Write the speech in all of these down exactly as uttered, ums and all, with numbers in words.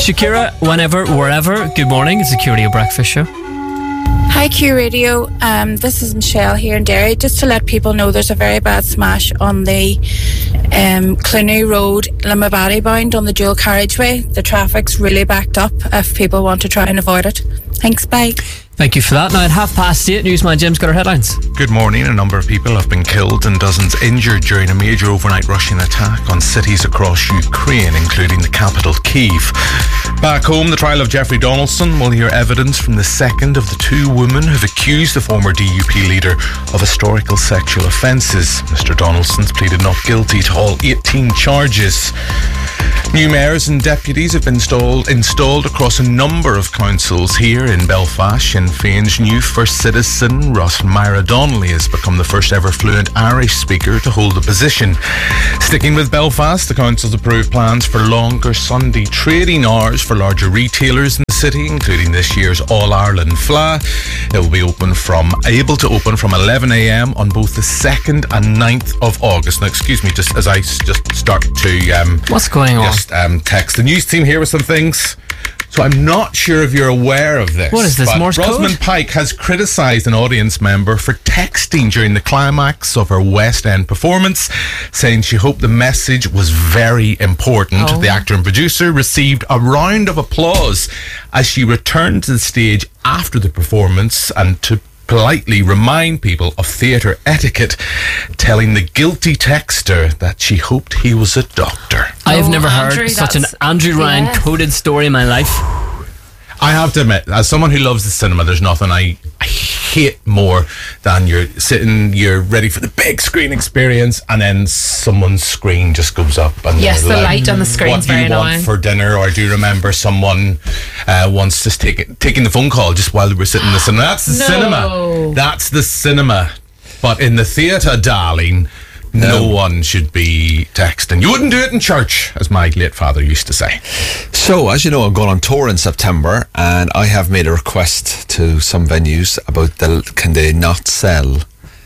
Shakira, whenever, wherever, good morning. It's the Q Radio Breakfast Show. Hi Q Radio, um, this is Michelle here in Derry. Just to let people know, there's a very bad smash on the um, Cluny Road, Limavady bound on the dual carriageway. The traffic's really backed up if people want to try and avoid it. Thanks, bye. Thank you for that. Now at half past eight, Newsman Jim's got our headlines. Good morning. A number of people have been killed and dozens injured during a major overnight Russian attack on cities across Ukraine, including the capital, Kyiv. Back home, the trial of Jeffrey Donaldson will hear evidence from the second of the two women who've accused the former D U P leader of historical sexual offences. Mister Donaldson's pleaded not guilty to all eighteen charges. New mayors and deputies have been installed, installed across a number of councils here in Belfast. Sinn Féin's new first citizen, Ross Myra Donnelly, has become the first ever fluent Irish speaker to hold the position. Sticking with Belfast, the council's approved plans for longer Sunday trading hours for larger retailers in the city, including this year's All-Ireland F L A. It will be open from able to open from eleven a.m. on both the second and ninth of August. Now, excuse me, just as I just start to um, What's going on? Just um, text the news team here with some things. So I'm not sure if you're aware of this. What is this, but Morse code? Rosamund Pike has criticised an audience member for texting during the climax of her West End performance, saying she hoped the message was very important. Oh. The actor and producer received a round of applause as she returned to the stage after the performance and to politely remind people of theatre etiquette, telling the guilty texter that she hoped he was a doctor. I have Oh, never Andrew, heard such an that's- Andrew Ryan yeah. coded story in my life. I have to admit, as someone who loves the cinema, there's nothing I, I hate more than you're sitting, you're ready for the big screen experience, and then someone's screen just goes up. And Yes, they're the like, light on the screen's what do very you want annoying. for dinner? Or do you remember someone uh, once just taking taking the phone call just while they were sitting in the cinema? That's the No. cinema. That's the cinema. But in the theatre, darling, no one should be texting. You wouldn't do it in church, as my late father used to say. So, as you know, I'm going on tour in September, and I have made a request to some venues about the, can they not sell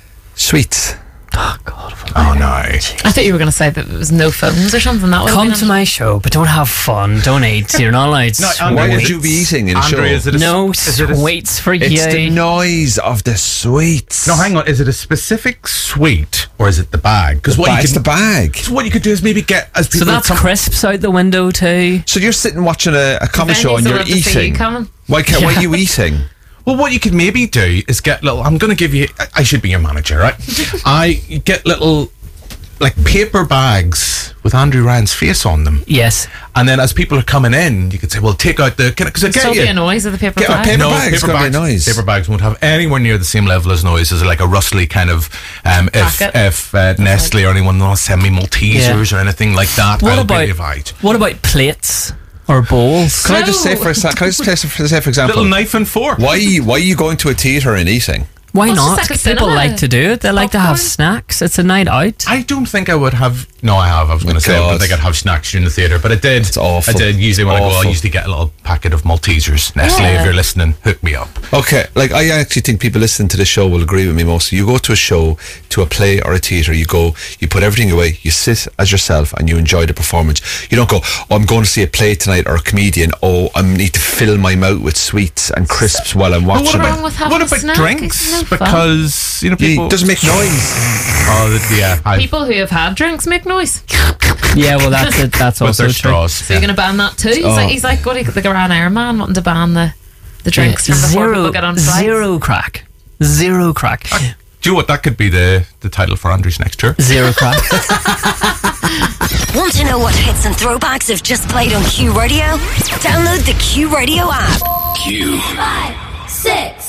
sweets? Oh, God. Oh, no. I thought you were going to say that there was no phones or something. That would Come to my show, but don't have fun. Don't eat. You're not allowed No, sweets. Andrew, Why Wait. would you be eating in a show? Andrea, is it a, No is it a- sweets for It's the you. noise of the sweets. No, hang on. Is it a specific sweet or is it the bag? Because The what bag, you it's could the bag. so what you could do is maybe get as So people that's come, crisps out the window too. So you're sitting watching a, a comedy show and Venues you're will have to see you eating. coming. Why, can't, why are you eating? Well, what you could maybe do is get little. I'm going to give you. I- I should be your manager, right? I get little like paper bags with Andrew Ryan's face on them, Yes. and then as people are coming in, you could say, "Well, take out the." Because I Still get be you. a noise of the paper Get a bag. paper no, bags, paper gotta be bags, noise. paper bags won't have anywhere near the same level as noise as like a rustly kind of um, if Packet. if uh, Nestle or anyone will send me Maltesers Yeah. or anything like that. What I'll about be avoid. what about plates or bowls? Can I just say for a sec- can I just say for, say for example, Little knife and fork. why why are you going to a theatre and eating? Why Well, it's not? just like a People cinema. like to do it. They like to have Popcorn. snacks. It's a night out. I don't think I would have. No, I have. I was going to say I don't God. think I'd have snacks during the theatre, but I did. It's awful. I did. Usually when I go, I Awful. usually get a little packet of Maltesers. Nestle, Yeah. if you're listening, hook me up. Okay, like I actually think people listening to the show will agree with me mostly. You go to a show, to a play or a theatre, you go, you put everything away, you sit as yourself and you enjoy the performance. You don't go, oh, I'm going to see a play tonight or a comedian, oh, I need to fill my mouth with sweets and crisps while I'm But watching what it. wrong with having what a about snack? drinks? It's no fun. Because you know Yeah, people it doesn't make noise. Oh, the- yeah. I, People who have had drinks make noise. Yeah, well, that's it. That's with also their true. straws. So you're going to ban that too? He's Oh. like, he's like, what, the Grand Air Man wanting to ban the, the drinks from before people Zero, get on flights. zero crack. Zero crack. Do you know what? That could be the, the title for Andrew's next tour. Zero crack. Want to know what hits and throwbacks have just played on Q Radio? Download the Q Radio app. Q. Five, six,